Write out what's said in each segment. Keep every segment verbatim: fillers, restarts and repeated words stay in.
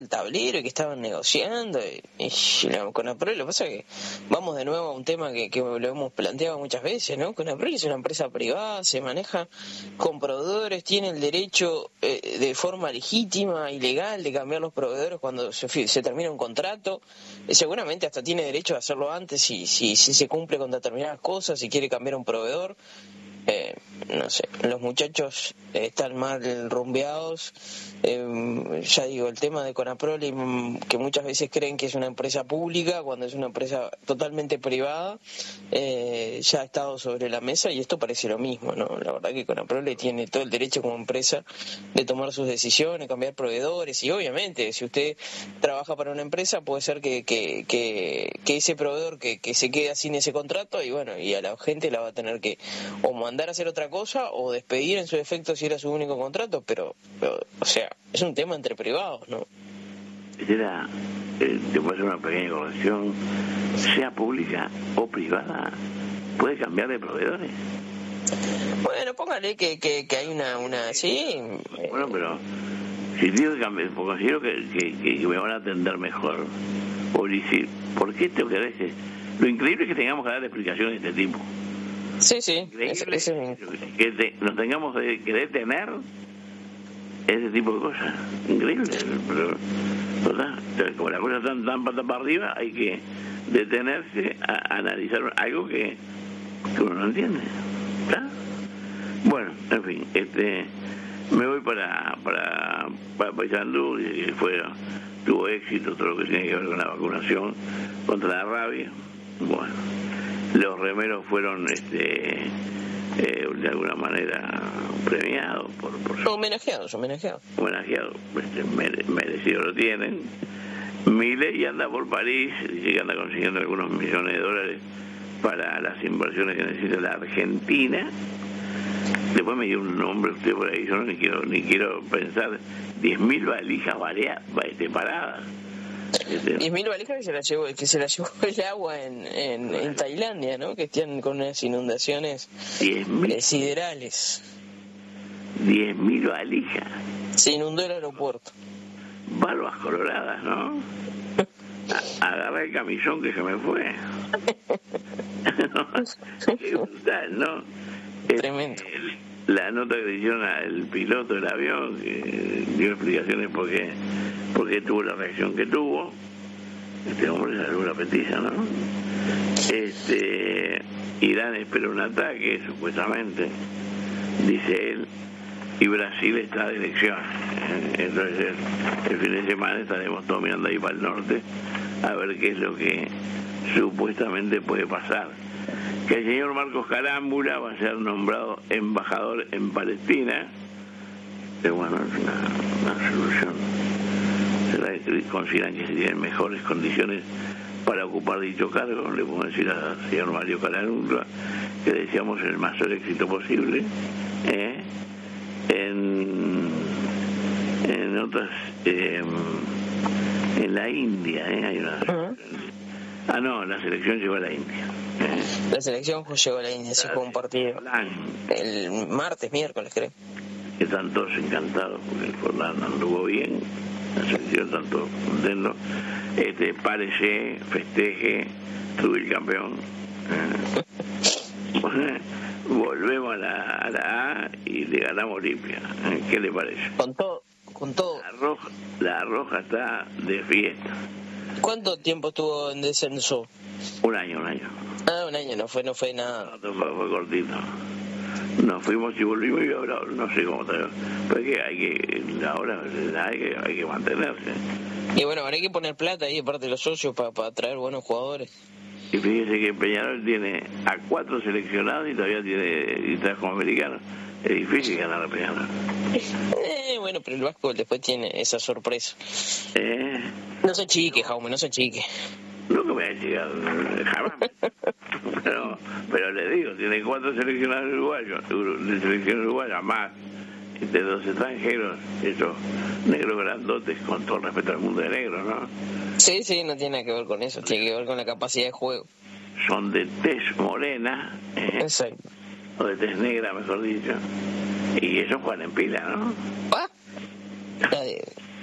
el tablero y que estaban negociando y, y la Conaprol, lo que pasa es que vamos de nuevo a un tema que, que lo hemos planteado muchas veces, ¿no? Conaprol es una empresa privada, se maneja con proveedores, tiene el derecho eh, de forma legítima y legal de cambiar los proveedores cuando se, se termina un contrato, eh, seguramente hasta tiene derecho a hacerlo antes si, si, si se cumple con determinadas cosas, si quiere cambiar un proveedor. Eh, no sé, los muchachos eh, están mal rumbeados. Eh, ya digo, el tema de Conaprol, y, que muchas veces creen que es una empresa pública cuando es una empresa totalmente privada, eh, ya ha estado sobre la mesa y esto parece lo mismo, ¿no? La verdad que Conaprol le tiene todo el derecho como empresa de tomar sus decisiones, cambiar proveedores y obviamente si usted trabaja para una empresa puede ser que, que, que, que ese proveedor que, que se queda sin ese contrato y bueno, y a la gente la va a tener que o mandar a hacer otra cosa o despedir en su defecto si era su único contrato, pero, pero o sea, es un tema entre privados, ¿no? Era, eh, te puedo hacer una pequeña corrección, sea pública o privada, puede cambiar de proveedores. Bueno, póngale que, que, que hay una, una, sí. Bueno, pero si digo que cambiar, porque considero que, que, que me van a atender mejor, o decir, ¿por qué tengo que dar ese? Lo increíble es que tengamos que dar explicaciones de este tipo. Sí, sí. Increíble Es, es... que te, nos tengamos que detener ese tipo de cosas. Increíble, pero ¿verdad? Como las cosas están tan pata para arriba, hay que detenerse a, a analizar algo que, que uno no entiende. ¿Verdad? Bueno, en fin, este me voy para para, para Paysandú, y fue tuvo éxito todo lo que tiene que ver con la vacunación contra la rabia. Bueno, los remeros fueron este eh, de alguna manera premiados por, por homenajeados, homenajeados. Homenajeados, este, mere, merecido lo tienen. Milei anda por París, dice que anda consiguiendo algunos millones de dólares para las inversiones que necesita la Argentina. Después me dio un nombre usted por ahí, yo no ni quiero, ni quiero pensar, diez mil valijas variadas, este, paradas. diez mil valijas que se la llevó, que se la llevó el agua en, en, bueno. en Tailandia, ¿no? Que están con unas inundaciones eh, siderales. diez mil valijas. Se inundó el aeropuerto. Barbas coloradas, ¿no? Agarré el camisón que se me fue. Qué brutal, ¿no? Tremendo. El, la nota que le hicieron al piloto del avión, que dio explicaciones por qué, por qué tuvo la reacción que tuvo. Este hombre salió la petiza, ¿no? Este, Irán espera un ataque, supuestamente, dice él, y Brasil está de elecciones. Entonces el, el fin de semana estaremos todos mirando ahí para el norte a ver qué es lo que supuestamente puede pasar. Que el señor Marcos Carámbula va a ser nombrado embajador en Palestina, pero bueno, es una, una solución. Consideran que se tienen mejores condiciones para ocupar dicho cargo. Le puedo decir al señor Mario Carámbula que deseamos el mayor éxito posible ¿eh? en, en otras eh, en la India ¿eh? Hay una uh-huh. ah no, la selección llegó a la India. La selección llegó a la India, se jugó un partido el martes, miércoles creo. Que están todos encantados porque el Forlán anduvo bien, la selección están todos contentos. Este, párese, festeje, tuve el campeón. Volvemos a la, a la A y le ganamos Olimpia. ¿Qué le parece? Con todo, con todo. La Roja, la Roja está de fiesta. ¿Cuánto tiempo estuvo en descenso? Un año, un año. Ah, un año, no fue, no fue nada. No, fue, fue cortito. Nos fuimos y volvimos y ahora no sé cómo está. Pero es que hay que, ahora hay que, hay que mantenerse. Y bueno, ahora hay que poner plata ahí, aparte de los socios, para pa traer buenos jugadores. Y fíjese que Peñarol tiene a cuatro seleccionados y todavía tiene y está como americano. Es difícil ganar a Peñarol. Eh, bueno, pero el Vasco después tiene esa sorpresa. Eh, no se chique, Jaume, no se chique. Nunca me voy a llegar, jamás. pero, pero le digo, tiene cuatro seleccionados uruguayos, de selección uruguaya, más de dos extranjeros, esos negros grandotes, con todo el respeto al mundo de negros, ¿no? Sí, sí, no tiene nada que ver con eso, tiene que ver con la capacidad de juego. Son de tez morena, ¿eh? Exacto. O de tez negra, mejor dicho, y ellos juegan en pila, ¿no? ¿Ah?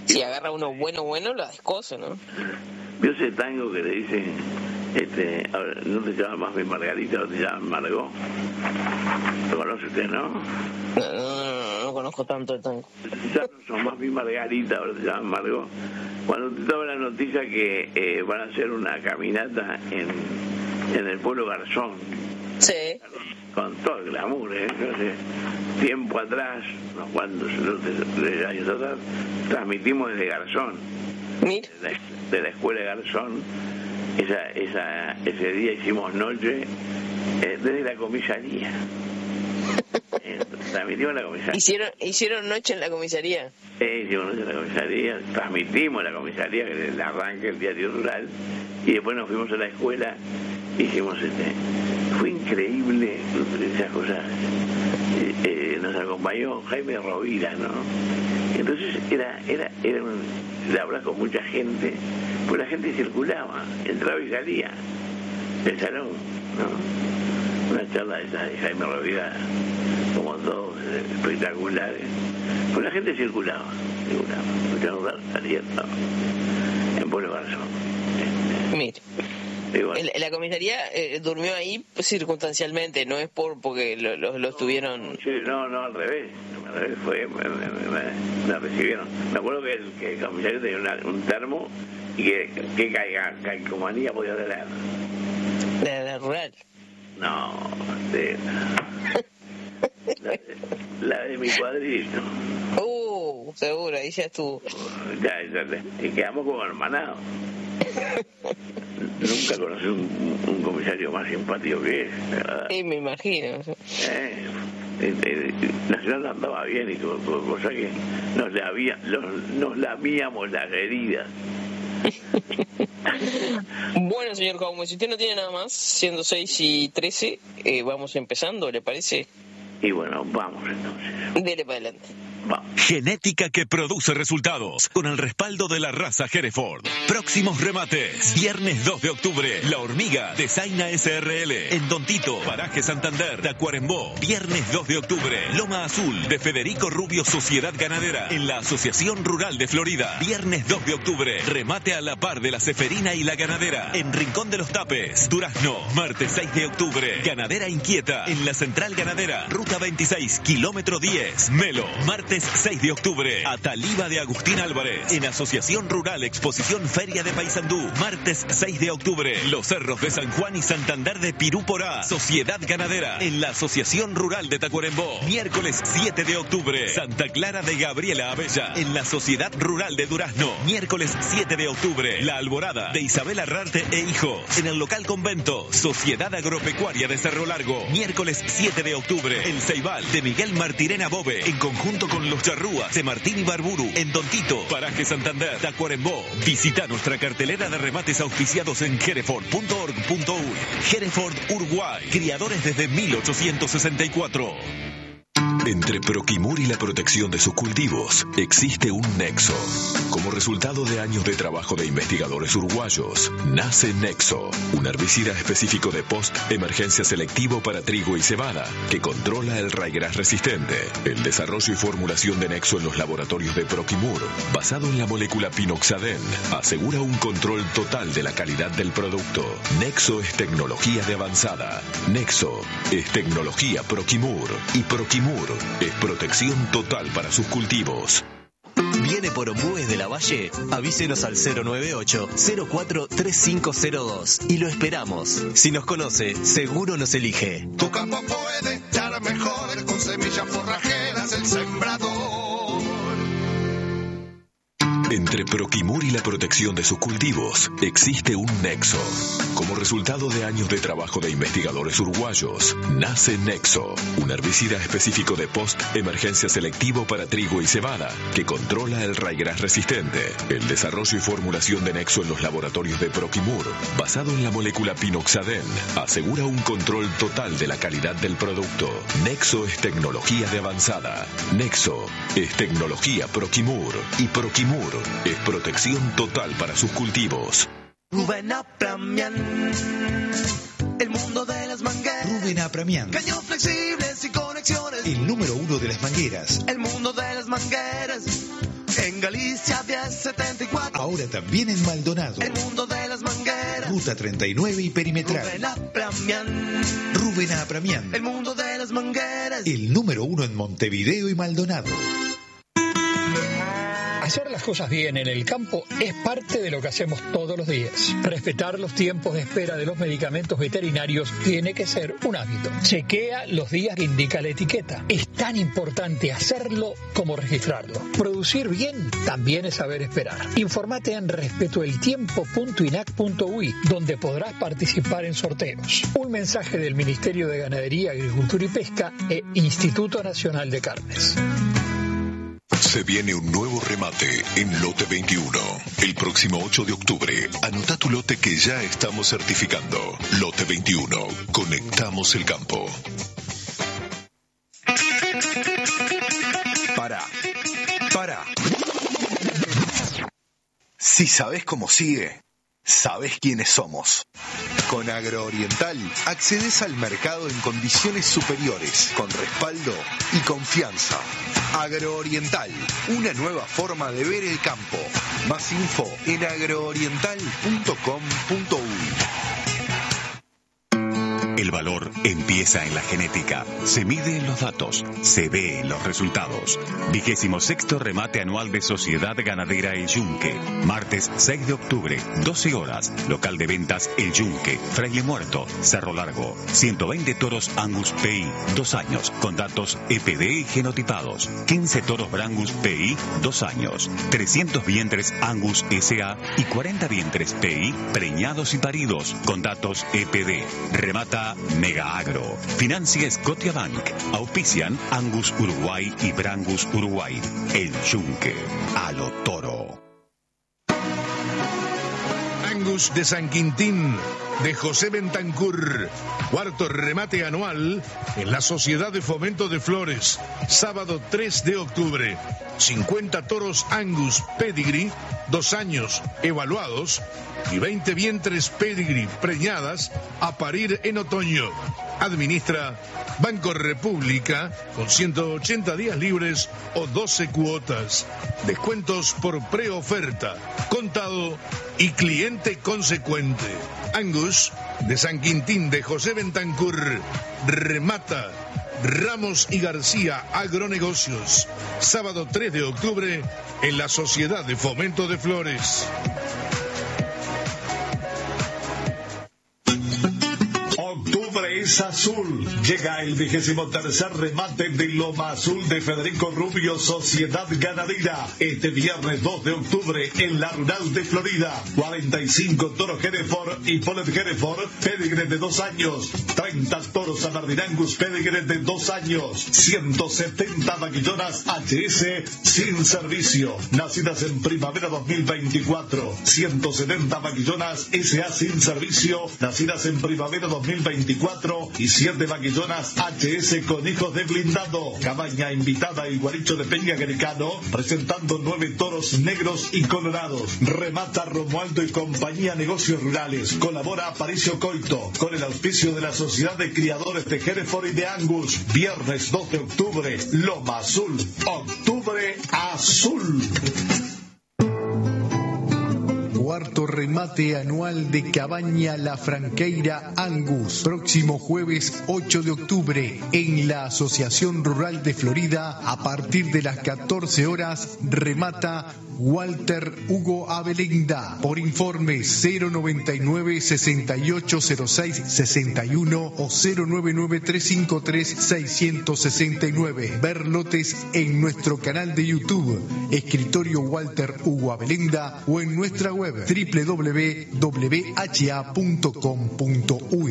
Si agarra uno bueno, bueno, lo descoce, ¿no? ¿Vio ese tango que le dicen, este, ahora, no te llaman más bien Margarita, no te llaman Margot? ¿Lo conoce usted, no? No, no, no, no conozco tanto el tango. Ya no son más bien Margarita, ahora te llaman Margot. Cuando te daba la noticia que eh, van a hacer una caminata en, en el pueblo Garzón. Sí. Con todo el glamour, ¿eh? Entonces, tiempo atrás, unos cuantos años atrás, transmitimos desde Garzón. Mira. De la, de la escuela de Garzón. Esa, esa, ese día hicimos noche eh, desde la comisaría. Eh, transmitimos la comisaría. ¿Hicieron, ¿Hicieron noche en la comisaría? Eh, hicimos noche en la comisaría, transmitimos la comisaría, que es el arranque del diario rural, y después nos fuimos a la escuela y hicimos este. Fue increíble esas cosas. Eh, eh, nos acompañó Jaime Rovira, ¿no? Entonces era, era, era un, de hablar con mucha gente, pues la gente circulaba, entraba y salía del salón, ¿no? Una charla esa de Jaime Rovira, como todos, espectaculares. Pues la gente circulaba, circulaba, escuchaba salía todo, en Pueblo Garzón. Mire. Bueno. El, la comisaría eh, durmió ahí circunstancialmente, no es por porque lo, lo, lo estuvieron... Sí, no, no, al revés, al revés fue, me, me, me, me recibieron. Me acuerdo que el, que el comisario tenía una, un termo y que, que caiga, calcomanía podía tener. ¿De la rural? No, de la, de, la de mi cuadrito. Uh, seguro, ahí ya estuvo. Ya, ya, y quedamos como hermanados. Nunca conocí un, un comisario más simpático que él. Sí, me imagino. Eh, eh, eh, la ciudad andaba bien y todo, todo cosa que nos, le había, nos, nos lamíamos las heridas. Bueno, señor Jaume, si usted no tiene nada más, siendo seis y trece, eh, vamos empezando, ¿le parece? Y bueno, vamos entonces. Dele para adelante. Genética que produce resultados, con el respaldo de la raza Hereford. Próximos remates, viernes dos de octubre, La Hormiga de Zaina S R L, en Don Tito, Paraje Santander, Tacuarembó. Viernes dos de octubre, Loma Azul de Federico Rubio Sociedad Ganadera, en la Asociación Rural de Florida. Viernes dos de octubre, remate a la par de la Ceferina y la Ganadera, en Rincón de los Tapes, Durazno. Martes seis de octubre, Ganadera Inquieta, en la Central Ganadera, Ruta veintiséis, kilómetro diez, Melo. Martes seis de octubre, Ataliba de Agustín Álvarez, en Asociación Rural Exposición Feria de Paysandú. Martes seis de octubre, Los Cerros de San Juan y Santander de Pirúpora, Sociedad Ganadera, en la Asociación Rural de Tacuarembó. Miércoles siete de octubre, Santa Clara de Gabriela Abella, en la Sociedad Rural de Durazno. Miércoles siete de octubre, La Alborada de Isabel Arrarte e Hijos, en el local convento, Sociedad Agropecuaria de Cerro Largo. Miércoles siete de octubre, El Ceibal de Miguel Martirena Bove, en conjunto con Los Charrúas de Martín Ibarburu, en Don Tito, Paraje Santander, Tacuarembó. Visita nuestra cartelera de remates auspiciados en hereford punto org punto uy. Hereford Uruguay, criadores desde mil ochocientos sesenta y cuatro. Entre Proquimur y la protección de sus cultivos existe un nexo. Como resultado de años de trabajo de investigadores uruguayos, nace Nexo, un herbicida específico de post-emergencia selectivo para trigo y cebada, que controla el raigras resistente. El desarrollo y formulación de Nexo en los laboratorios de Proquimur, basado en la molécula pinoxadén, asegura un control total de la calidad del producto. Nexo es tecnología de avanzada. Nexo es tecnología Proquimur. Y Proquimur es protección total para sus cultivos. ¿Viene por Ombúes de la Valle? Avísenos al cero nueve ocho, cero cuatro tres cinco cero dos y lo esperamos. Si nos conoce, seguro nos elige. Tu campo puede estar mejor con semillas forrajeras El Sembrador. Entre Proquimur y la protección de sus cultivos existe un nexo. Como resultado de años de trabajo de investigadores uruguayos, nace Nexo, un herbicida específico de post-emergencia selectivo para trigo y cebada, que controla el raigras resistente. El desarrollo y formulación de Nexo en los laboratorios de Proquimur, basado en la molécula pinoxadén, asegura un control total de la calidad del producto. Nexo es tecnología de avanzada. Nexo es tecnología Proquimur. Y Proquimur es protección total para sus cultivos. Rubén Apramian, el mundo de las mangueras. Rubén Apramian, Caños flexibles y conexiones. el número uno de las mangueras. El mundo de las mangueras En Galicia diez setenta y cuatro. Ahora también en Maldonado. El mundo de las mangueras. Ruta treinta y nueve y Perimetral. Rubén Apramián. Rubén Apramián. El mundo de las mangueras. El número uno en Montevideo y Maldonado. Hacer las cosas bien en el campo es parte de lo que hacemos todos los días. Respetar los tiempos de espera de los medicamentos veterinarios tiene que ser un hábito. Chequea los días que indica la etiqueta. Es tan importante hacerlo como registrarlo. Producir bien también es saber esperar. Infórmate en respetoeltiempo punto inac punto uy, donde podrás participar en sorteos. Un mensaje del Ministerio de Ganadería, Agricultura y Pesca e Instituto Nacional de Carnes. Se viene un nuevo remate en Lote veintiuno. El próximo ocho de octubre, anota tu lote que ya estamos certificando. Lote veintiuno. Conectamos el campo. Para. Para. Si sabés cómo sigue, sabés quiénes somos. Con Agrooriental accedes al mercado en condiciones superiores, con respaldo y confianza. Agrooriental, una nueva forma de ver el campo. Más info en agrooriental punto com punto uy. El valor empieza en la genética, se mide en los datos, se ve en los resultados. Vigésimo sexto remate anual de Sociedad Ganadera El Yunque. Martes seis de octubre, doce horas. Local de ventas El Yunque, Fraile Muerto, Cerro Largo. ciento veinte toros Angus P I, dos años, con datos E P D y genotipados. quince toros Brangus P I, dos años. trescientos vientres Angus S A y cuarenta vientres P I, preñados y paridos, con datos E P D. Remata Mega Agro. Financia Scotiabank. Auspician Angus Uruguay y Brangus Uruguay. El Yunque. A lo toro. Angus de San Quintín, de José Bentancur. Cuarto remate anual en la Sociedad de Fomento de Flores. Sábado tres de octubre. cincuenta toros Angus Pedigree, dos años, evaluados, y veinte vientres Pedigree preñadas a parir en otoño. Administra Banco República con ciento ochenta días libres o doce cuotas. Descuentos por preoferta, contado y cliente consecuente. Angus de San Quintín de José Bentancur. Remata Ramos y García Agronegocios. Sábado tres de octubre en la Sociedad de Fomento de Flores. Octubre es azul. Llega el vigésimo tercer remate de Loma Azul de Federico Rubio, Sociedad Ganadera. Este viernes dos de octubre en la Rural de Florida. cuarenta y cinco toros Hereford y Polet Hereford, Pedigre de dos años. treinta toros Anardinangus, Pedigre de dos años. ciento setenta vaquillonas H S sin servicio, nacidas en primavera dos mil veinticuatro. ciento setenta vaquillonas S A sin servicio, nacidas en primavera dos mil veinticuatro. Y siete vaquillonas H S con hijos de blindado. Cabaña invitada y guaricho de Peña Grecano, presentando nueve toros negros y colorados. Remata Romualdo y compañía Negocios Rurales. Colabora Aparicio Coito con el auspicio de la Sociedad de Criadores de Hereford y de Angus. Viernes dos de octubre, Loma Azul. Octubre azul. Cuarto remate anual de Cabaña La Franqueira Angus. Próximo jueves ocho de octubre en la Asociación Rural de Florida. A partir de las catorce horas remata Walter Hugo Abelenda. Por informe cero noventa y nueve, sesenta y ocho, cero seis, sesenta y uno o cero noventa y nueve, trescientos cincuenta y tres, seiscientos sesenta y nueve. Ver lotes en nuestro canal de YouTube, Escritorio Walter Hugo Abelenda, o en nuestra web doble u doble u doble u punto h a punto com punto uy.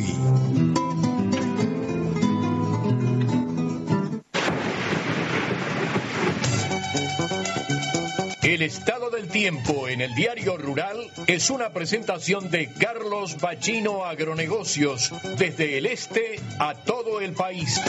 El estado del tiempo en el Diario Rural es una presentación de Carlos Bachino Agronegocios, desde el este a todo el país.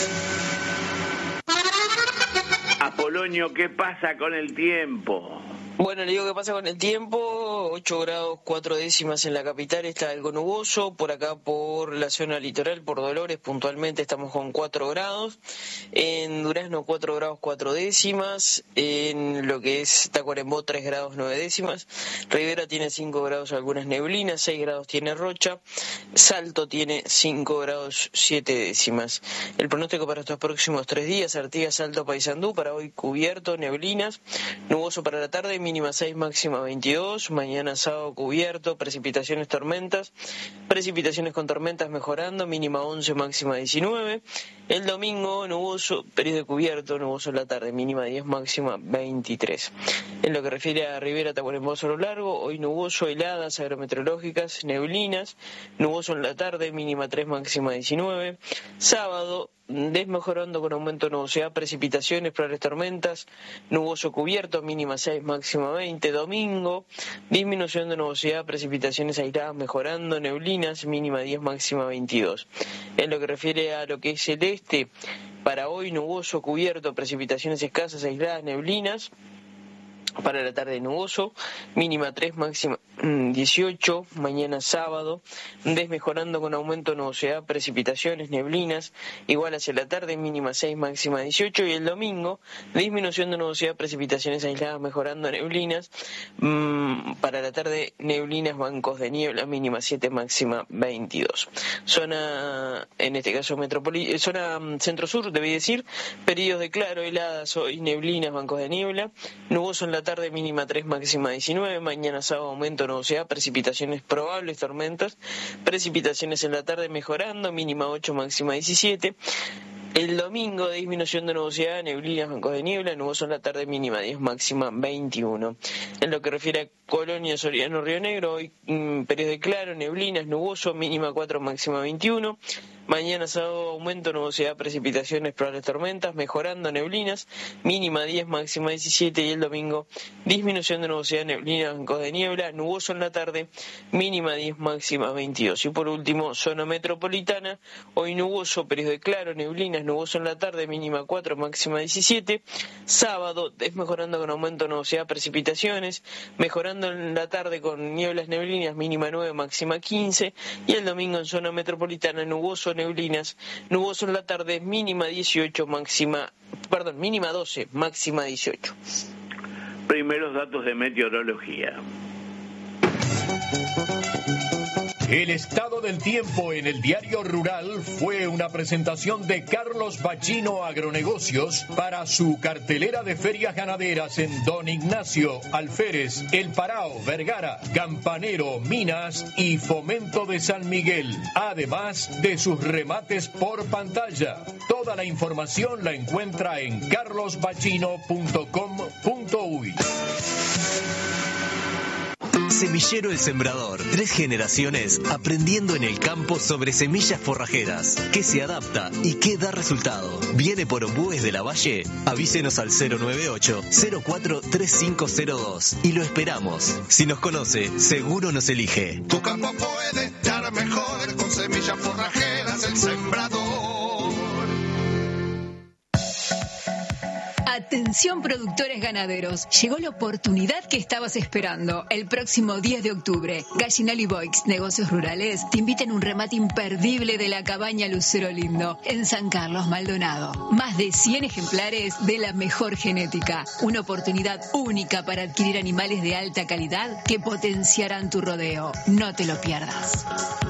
Apolonio, ¿qué pasa con el tiempo? Bueno, le digo qué pasa con el tiempo. Ocho grados cuatro décimas en la capital, está algo nuboso. Por acá, por la zona litoral, por Dolores, puntualmente estamos con cuatro grados. En Durazno, cuatro grados cuatro décimas. En lo que es Tacuarembó, tres grados nueve décimas. Rivera tiene cinco grados, algunas neblinas. seis grados tiene Rocha. Salto tiene cinco grados siete décimas. El pronóstico para estos próximos tres días: Artigas, Salto, Paysandú. Para hoy, cubierto, neblinas. Nuboso para la tarde, mínima seis, máxima veintidós. Mañana sábado, cubierto, precipitaciones, tormentas. Precipitaciones con tormentas mejorando, mínima once, máxima diecinueve. El domingo, nuboso, periodo de cubierto, nuboso en la tarde, mínima diez, máxima veintitrés. En lo que refiere a Rivera, Tacuarembó, Cerro Largo, hoy nuboso, heladas agrometeorológicas, neblinas. Nuboso en la tarde, mínima tres, máxima diecinueve. Sábado, desmejorando con aumento de nubosidad, precipitaciones, probables tormentas, nuboso cubierto, mínima seis, máxima veinte. Domingo, disminución de nubosidad, precipitaciones aisladas mejorando, neblinas, mínima diez, máxima veintidós. En lo que refiere a lo que es el este, para hoy nuboso cubierto, precipitaciones escasas, aisladas, neblinas. Para la tarde nuboso, mínima tres, máxima dieciocho. Mañana sábado, desmejorando con aumento de nubosidad, precipitaciones, neblinas, igual hacia la tarde, mínima seis, máxima dieciocho. Y el domingo, disminución de nubosidad, precipitaciones aisladas, mejorando, neblinas. Mmm, para la tarde, neblinas, bancos de niebla, mínima siete, máxima veintidós. Zona, en este caso, metropoli- zona centro-sur, debí decir, periodos de claro, heladas, hoy neblinas, bancos de niebla, nuboso en la tarde, mínima tres, máxima diecinueve. Mañana sábado, aumento de nubosidad, precipitaciones probables, tormentas. Precipitaciones en la tarde mejorando, mínima ocho, máxima diecisiete. El domingo, disminución de nubosidad, neblinas, bancos de niebla, nuboso en la tarde, mínima diez, máxima veintiuno. En lo que refiere a Colonia, Soriano, Río Negro, hoy mmm, periodo de claro, neblinas, nuboso, mínima cuatro, máxima veintiuno. Mañana sábado, aumento de nubosidad, precipitaciones, probables tormentas, mejorando, neblinas, mínima diez, máxima diecisiete. Y el domingo, disminución de nubosidad, neblinas, bancos de niebla, nuboso en la tarde, mínima diez, máxima veintidós. Y por último, zona metropolitana, hoy nuboso, periodo de claro, neblinas, nuboso en la tarde, mínima cuatro, máxima diecisiete. Sábado, desmejorando con aumento de nubosidad, precipitaciones, mejorando en la tarde con nieblas, neblinas, mínima nueve, máxima quince. Y el domingo en zona metropolitana, nuboso, neblinas, nuboso en la tarde, mínima dieciocho, máxima, perdón, mínima doce, máxima dieciocho. Primeros datos de meteorología. El estado del tiempo en el Diario Rural fue una presentación de Carlos Bachino Agronegocios para su cartelera de ferias ganaderas en Don Ignacio, Alférez, El Parao, Vergara, Campanero, Minas y Fomento de San Miguel, además de sus remates por pantalla. Toda la información la encuentra en carlos bachino punto com punto uy. Semillero El Sembrador. Tres generaciones aprendiendo en el campo sobre semillas forrajeras. ¿Qué se adapta y qué da resultado? ¿Viene por Ombúes de la Valle? Avísenos al cero nueve ocho, cero cuatro tres cinco cero dos y lo esperamos. Si nos conoce, seguro nos elige. Tu campo puede estar mejor con semillas forrajeras El Sembrador. Atención productores ganaderos, llegó la oportunidad que estabas esperando. El próximo diez de octubre, Gallinal y Boix, Negocios Rurales, te invitan a un remate imperdible de la cabaña Lucero Lindo, en San Carlos Maldonado. Más de cien ejemplares de la mejor genética. Una oportunidad única para adquirir animales de alta calidad que potenciarán tu rodeo. No te lo pierdas.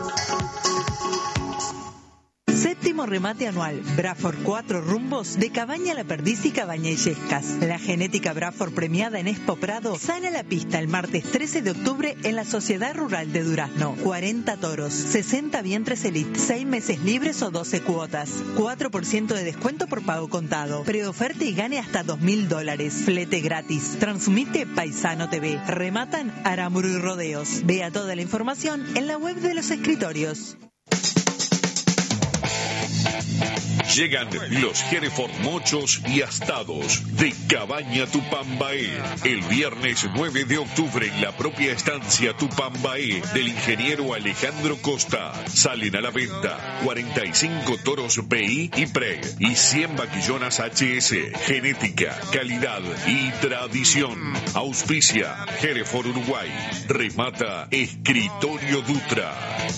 Séptimo remate anual, Braford Cuatro Rumbos de Cabaña La Perdiz y Cabaña Illescas. La genética Braford premiada en Expo Prado sale a la pista el martes trece de octubre en la Sociedad Rural de Durazno. cuarenta toros, sesenta vientres elite, seis meses libres o doce cuotas. cuatro por ciento de descuento por pago contado. Preoferta y gane hasta dos mil dólares. Flete gratis. Transmite Paisano T V. Rematan Aramburu y Rodeos. Vea toda la información en la web de los escritorios. Llegan los Hereford mochos y astados de Cabaña Tupambaé. El viernes nueve de octubre en la propia estancia Tupambaé del ingeniero Alejandro Costa. Salen a la venta cuarenta y cinco toros B I y Preg y cien vaquillonas H S. Genética, calidad y tradición. Auspicia Hereford Uruguay. Remata Escritorio Dutra.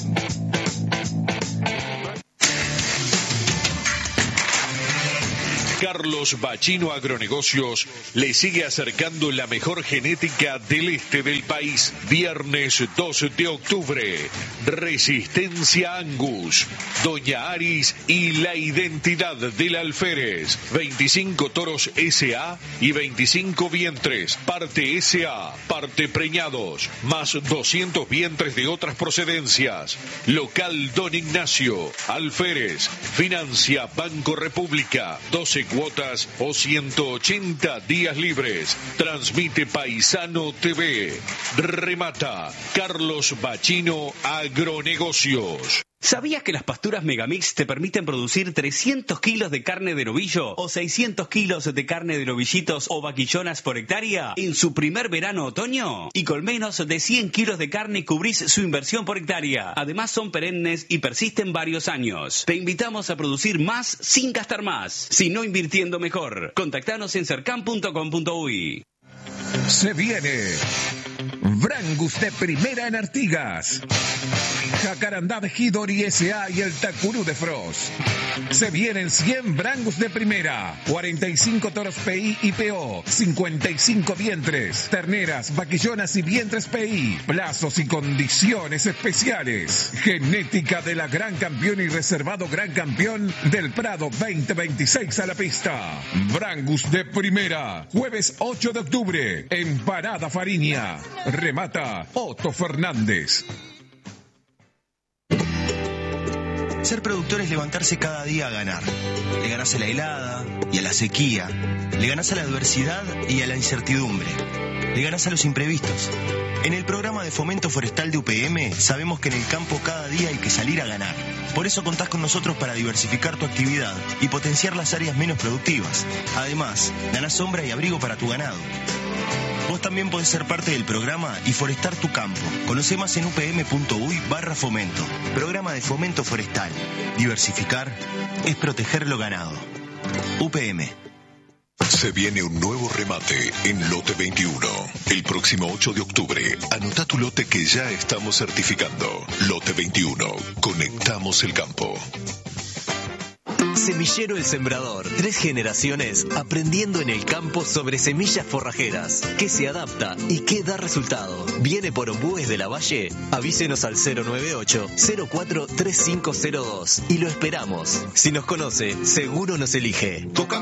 Carlos Bachino Agronegocios le sigue acercando la mejor genética del este del país. Viernes dos de octubre, Resistencia Angus, Doña Aris y la identidad del alférez. veinticinco toros S A y veinticinco vientres, parte S A, parte preñados, más doscientos vientres de otras procedencias. Local Don Ignacio, alférez, financia Banco República, doce cuotas o ciento ochenta días libres. Transmite Paisano T V. Remata Carlos Bachino Agronegocios. ¿Sabías que las pasturas Megamix te permiten producir trescientos kilos de carne de novillo o seiscientos kilos de carne de novillitos o vaquillonas por hectárea en su primer verano-otoño? Y con menos de cien kilos de carne cubrís su inversión por hectárea. Además son perennes y persisten varios años. Te invitamos a producir más sin gastar más, sino invirtiendo mejor. Contactanos en cercan punto com punto uy. Se viene Brangus de primera en Artigas, Jacarandá de Hidori S A y el Tacurú de Frost. Se vienen cien Brangus de primera, cuarenta y cinco toros P I y P O, cincuenta y cinco vientres, terneras, vaquillonas y vientres P I, plazos y condiciones especiales. Genética de la Gran Campeón y reservado Gran Campeón del Prado veinte veintiséis a la pista. Brangus de primera, jueves ocho de octubre en Parada Fariña. Remata Otto Fernández. Ser productor es levantarse cada día a ganar. Le ganás a la helada y a la sequía. Le ganás a la adversidad y a la incertidumbre. Le ganás a los imprevistos. En el programa de fomento forestal de U P M sabemos que en el campo cada día hay que salir a ganar. Por eso contás con nosotros para diversificar tu actividad y potenciar las áreas menos productivas. Además, ganás sombra y abrigo para tu ganado. Vos también podés ser parte del programa y forestar tu campo. Conoce más en upm.uy barra fomento. Programa de fomento forestal. Diversificar es proteger lo ganado. U P M. Se viene un nuevo remate en Lote veintiuno. El próximo ocho de octubre, anota tu lote que ya estamos certificando. Lote veintiuno. Conectamos el campo. Semillero El Sembrador. Tres generaciones aprendiendo en el campo sobre semillas forrajeras. ¿Qué se adapta y qué da resultado? ¿Viene por Ombúes de la Valle? Avísenos al cero nueve ocho, cero cuatro tres cinco cero dos y lo esperamos. Si nos conoce, seguro nos elige.